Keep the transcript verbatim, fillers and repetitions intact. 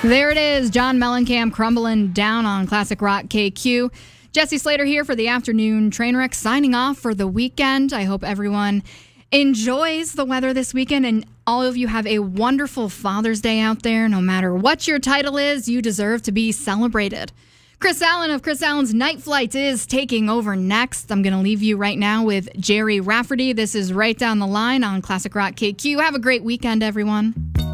There it is, John Mellencamp crumbling down on Classic Rock K Q. Jesse Slater here for the afternoon train wreck, signing off for the weekend. I hope everyone enjoys the weather this weekend, and all of you have a wonderful Father's Day out there. No matter what your title is, you deserve to be celebrated. Chris Allen of Chris Allen's Night Flight is taking over next. I'm going to leave you right now with Jerry Rafferty. This is Right Down the Line on Classic Rock K Q. Have a great weekend, everyone.